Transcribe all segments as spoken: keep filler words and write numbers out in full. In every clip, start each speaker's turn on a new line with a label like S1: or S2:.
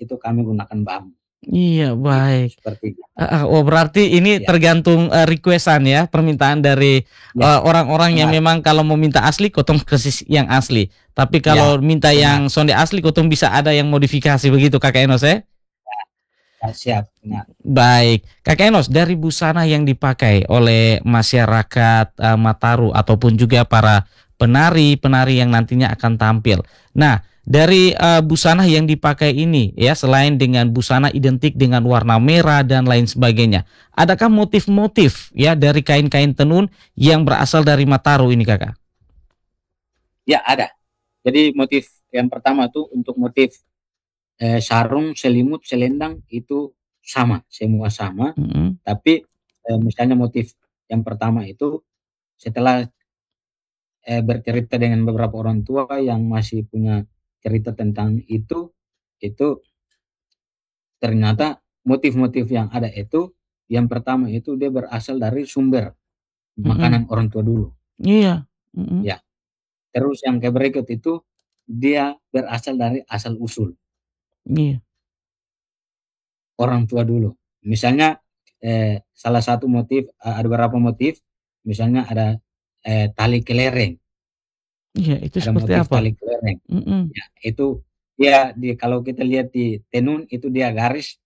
S1: itu kami gunakan bambu.
S2: Iya,
S1: Gitu,
S2: baik.
S1: seperti itu.
S2: Heeh, oh berarti ini
S1: Ya.
S2: tergantung, eee, request-an ya, permintaan dari,
S1: Ya,
S2: eee, orang-orang yang
S1: benar.
S2: memang kalau mau minta asli kotong kasih yang asli. Tapi
S1: Ya,
S2: kalau minta
S1: benar.
S2: yang sonde asli kotong bisa ada yang modifikasi begitu Kakak Enos ya?
S1: Ya, siap, benar.
S2: Baik, Kakak Enos, dari busana yang dipakai oleh masyarakat, eee, Mataru ataupun juga para penari-penari yang nantinya akan tampil. Nah, dari, eee, busana yang dipakai ini ya, selain dengan busana identik dengan warna merah dan lain sebagainya, adakah motif-motif ya dari kain-kain tenun yang berasal dari Mataru ini, Kakak?
S1: Ya, ada. Jadi motif yang pertama tuh untuk motif, eee, sarung, selimut, selendang itu sama, semua sama.
S2: Mhm.
S1: Tapi, eee, misalnya motif yang pertama itu setelah eee, bercerita dengan beberapa orang tua yang masih punya cerita tentang itu, itu ternyata motif-motif yang ada itu, yang pertama itu dia berasal dari sumber
S2: Mhm.
S1: makanan orang tua dulu.
S2: Iya, mhm.
S1: Ya, terus yang ke berikut itu, dia berasal dari asal-usul
S2: Iya.
S1: orang tua dulu. Misalnya, eee, salah satu motif, eee, ada beberapa motif, misalnya ada, eee, tali kelereng.
S2: Iya, itu
S1: Ada
S2: seperti
S1: motif
S2: apa?
S1: tali kelereng.
S2: Mhm.
S1: Ya, itu dia di kalau kita lihat di tenun itu dia garis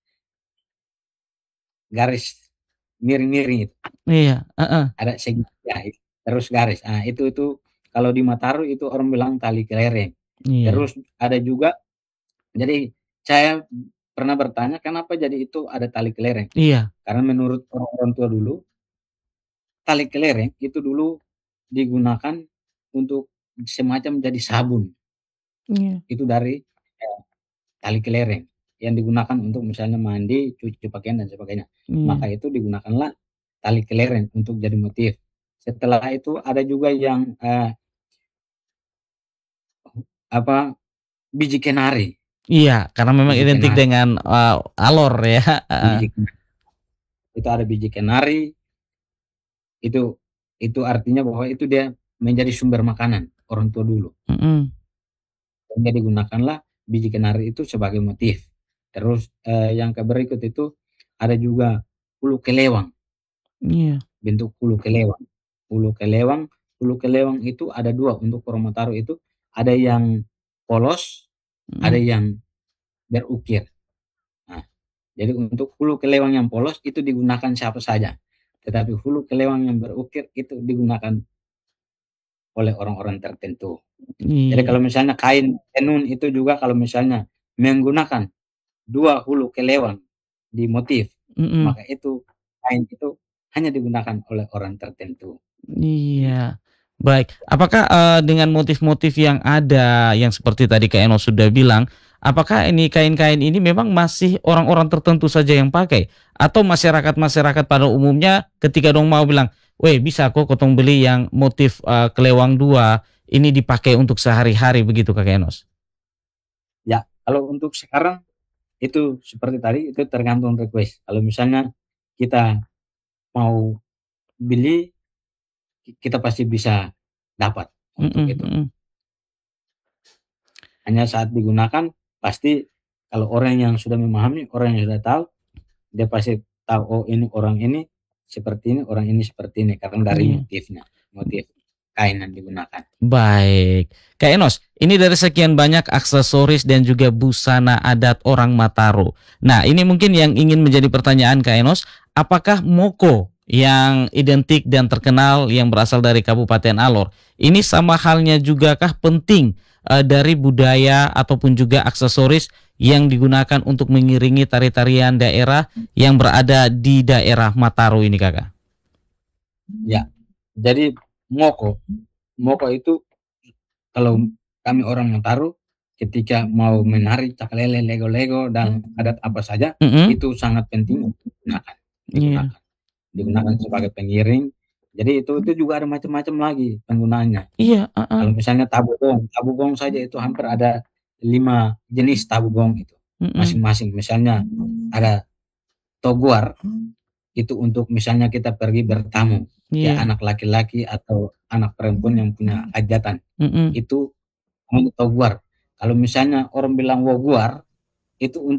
S1: garis miring-miring itu.
S2: Iya, heeh.
S1: Ada segitiga it terus garis. Ah, itu itu kalau di Mataru itu orang bilang tali kelereng.
S2: Iya.
S1: Terus ada juga jadi saya pernah bertanya kenapa jadi itu ada tali kelereng,
S2: Iya.
S1: karena menurut orang-orang tua dulu tali kelereng itu dulu digunakan untuk semacam jadi sabun.
S2: Iya.
S1: Itu dari, eee, tali kelereng yang digunakan untuk misalnya mandi, cuci pakaian dan sebagainya. Maka
S2: Iya.
S1: itu digunakanlah tali kelereng untuk jadi motif. Setelah itu ada juga yang, eee apa, biji kenari.
S2: Iya, karena memang
S1: Biji
S2: identik
S1: kenari.
S2: dengan, eee, alor ya, heeh.
S1: Biji kena itu ada biji kenari itu itu artinya bahwa itu dia menjadi sumber makanan orang tua dulu.
S2: Mhm.
S1: Sehingga digunakanlah biji kenari itu sebagai motif. Terus, eee, yang ke berikut itu ada juga ulu kelewang.
S2: Iya.
S1: Bentuk ulu kelewang. Ulu kelewang ulu kelewang itu ada dua untuk orang Mataru itu, ada yang polos, ada
S2: Mhm.
S1: yang berukir. Nah, jadi untuk ulu kelewang yang polos itu digunakan siapa saja, tetapi ulu kelewang yang berukir itu digunakan oleh orang-orang tertentu. Jadi
S2: Iya.
S1: kalau misalnya kain tenun itu juga kalau misalnya menggunakan dua hulu kelewang di motif,
S2: Mhm.
S1: maka itu kain itu hanya digunakan oleh orang tertentu. Gitu.
S2: Iya, baik. Apakah, eee, dengan motif-motif yang ada, yang seperti tadi Kak Eno sudah bilang, apakah ini kain-kain ini memang masih orang-orang tertentu saja yang pakai? Atau masyarakat-masyarakat pada umumnya ketika dong mau bilang, "Weh bisa kok kotong beli yang motif, eee, kelewang dua, ini dipakai untuk sehari-hari," begitu Kak Enos?
S1: Ya, kalau untuk sekarang itu seperti tadi, itu tergantung request. Kalau misalnya kita mau beli, ki kita pasti bisa dapat untuk
S2: Mhm
S1: itu.
S2: mhm.
S1: Hanya saat digunakan pasti kalau orang yang sudah memahami, orang yang sudah tahu, dia pasti tahu, "Oh ini orang ini seperti ini, orang ini seperti ini," karena dari
S2: Iya.
S1: motifnya, motif kain yang digunakan.
S2: Baik, Kak Enos, ini dari sekian banyak aksesoris dan juga busana adat orang Mataru. Nah, ini mungkin yang ingin menjadi pertanyaan Kak Enos, apakah moko yang identik dan terkenal yang berasal dari Kabupaten Alor, ini sama halnya jugakah penting, eee, dari budaya ataupun juga aksesoris yang digunakan untuk mengiringi tari-tarian daerah yang berada di daerah Mataru ini, Kakak?
S1: Ya, jadi moko, moko itu kalau kami orang Mataru ketika mau menari cakalele, lego-lego, dan adat apa saja,
S2: Mhm.
S1: itu sangat penting untuk digunakan
S2: Iya.
S1: digunakan. Digunakan sebagai pengiring, jadi itu itu juga ada macam-macam lagi penggunaannya.
S2: Iya,
S1: Kalau
S2: heeh.
S1: misalnya tabu gong, tabu gong saja itu hampir ada lima jenis tabu gong itu,
S2: Mhm.
S1: masing-masing. Misalnya ada toguar, itu untuk misalnya kita pergi bertamu, ya
S2: Iya.
S1: anak laki-laki atau anak perempuan yang punya hajatan,
S2: Mhm.
S1: itu namanya toguar. Kalau misalnya orang bilang woguar, itu un